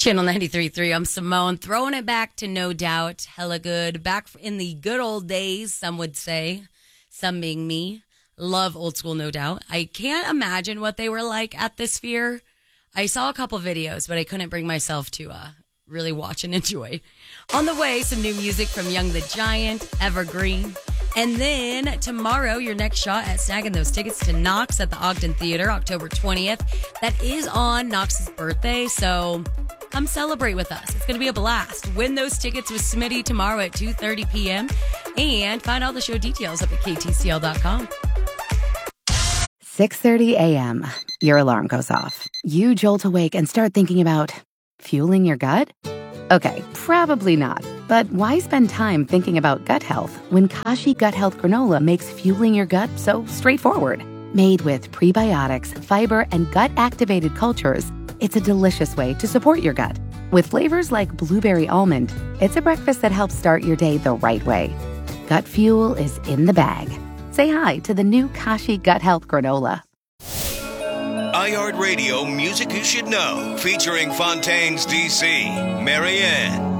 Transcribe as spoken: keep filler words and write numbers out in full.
Channel ninety-three point three, I'm Simone, throwing it back to No Doubt, hella good. Back in the good old days, some would say, some being me. Love old school No Doubt. I can't imagine what they were like at the Sphere. I saw a couple videos, but I couldn't bring myself to uh, really watch and enjoy. On the way, some new music from Young the Giant, Evergreen. And then tomorrow, your next shot at snagging those tickets to Knox at the Ogden Theater, October twentieth. That is on Knox's birthday, so come celebrate with us. It's going to be a blast. Win those tickets with Smitty tomorrow at two thirty p.m. And find all the show details up at k t c l dot com. six thirty a.m. Your alarm goes off. You jolt awake and start thinking about fueling your gut? Okay, probably not. But why spend time thinking about gut health when Kashi Gut Health Granola makes fueling your gut so straightforward? Made with prebiotics, fiber, and gut-activated cultures, it's a delicious way to support your gut. With flavors like blueberry almond, it's a breakfast that helps start your day the right way. Gut fuel is in the bag. Say hi to the new Kashi Gut Health Granola. iHeartRadio Music You Should Know, featuring Fontaine's D C, Marianne.